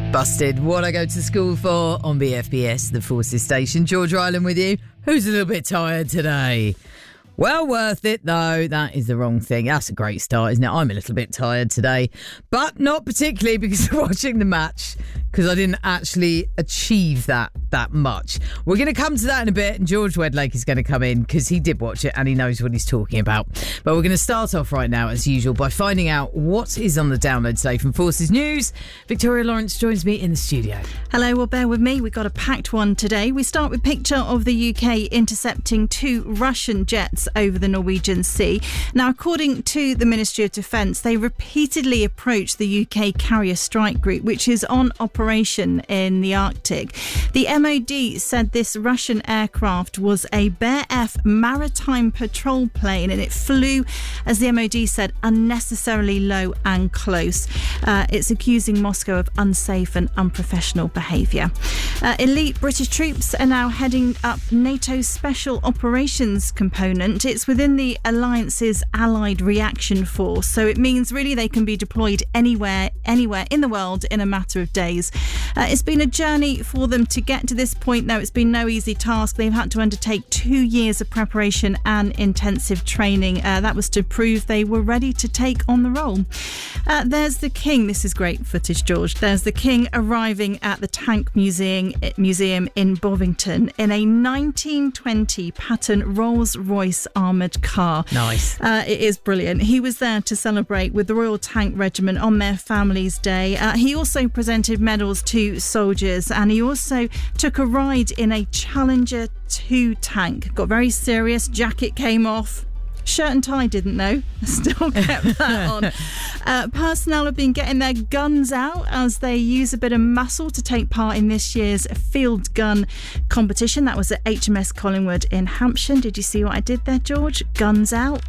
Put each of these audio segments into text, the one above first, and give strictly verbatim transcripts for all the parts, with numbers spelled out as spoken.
Busted, What I Go to School For on B F B S, the Forces Station. George Ryland with you, who's a little bit tired today. Well worth it, though. That is the wrong thing. That's a great start, isn't it? I'm a little bit tired today, but not particularly because of watching the match, because I didn't actually achieve that that much. We're going to come to that in a bit, and George Wedlake is going to come in because he did watch it and he knows what he's talking about. But we're going to start off right now, as usual, by finding out what is on the download today from Forces News. Victoria Lawrence joins me in the studio. Hello, well, bear with me. We've got a packed one today. We start with a picture of the U K intercepting two Russian jets over the Norwegian Sea. Now, according to the Ministry of Defence, they repeatedly approached the U K Carrier Strike Group, which is on operation in the Arctic. The M O D said this Russian aircraft was a Bear F maritime patrol plane, and it flew, as the M O D said, unnecessarily low and close. Uh, it's accusing Moscow of unsafe and unprofessional behaviour. Uh, elite British troops are now heading up NATO's Special Operations component. It's within the alliance's Allied Reaction Force, so it means really they can be deployed anywhere, anywhere in the world in a matter of days. Uh, it's been a journey for them to get to this point, though. It's been no easy task. They've had to undertake two years of preparation and intensive training. Uh, that was to prove they were ready to take on the role. Uh, there's the King. This is great footage, George. There's the King arriving at the Tank Museum, Museum in Bovington in a nineteen twenty Patton Rolls-Royce armoured car. Nice. Uh, it is brilliant. He was there to celebrate with the Royal Tank Regiment on their family's day. Uh, he also presented medals to soldiers, and he also took a ride in a Challenger two tank. Got very serious. Jacket came off. Shirt and tie didn't though. Still kept that on. Uh, personnel have been getting their guns out as they use a bit of muscle to take part in this year's field gun competition. That was at H M S Collingwood in Hampshire. Did you see what I did there, George? Guns out.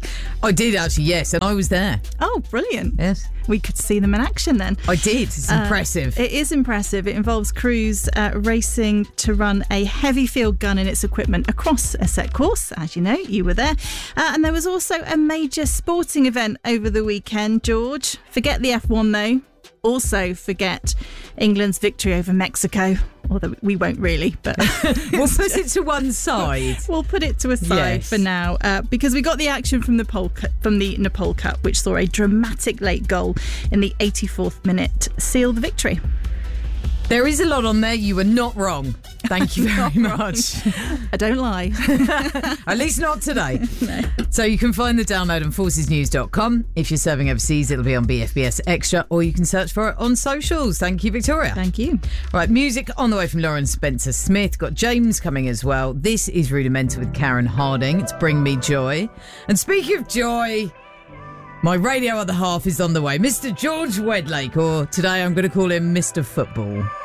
I did actually, yes, and I was there. Oh, brilliant. Yes. We could see them in action then. I did. It's Uh, impressive. It is impressive. It involves crews uh, racing to run a heavy field gun and its equipment across a set course. As you know, you were there. Uh, and there was also a major sporting event over the weekend, George. Forget the F one though. Also forget England's victory over Mexico. Although we won't really, but We'll put it to one side. we'll put it to a side Yes. for now, uh, because we got the action from the Pol- from the Nepal Cup, which saw a dramatic late goal in the eighty-fourth minute seal the victory. There is a lot on there. You were not wrong. Thank you very much. I don't lie. At least not today. No. So you can find the download on forces news dot com. If you're serving overseas, it'll be on B F B S Extra, or you can search for it on socials. Thank you, Victoria. Thank you. Right, music on the way from Lauren Spencer Smith. Got James coming as well. This is Rudimental with Karen Harding. It's Bring Me Joy. And speaking of joy, my radio other half is on the way. Mister George Wedlake, or today I'm going to call him Mister Football.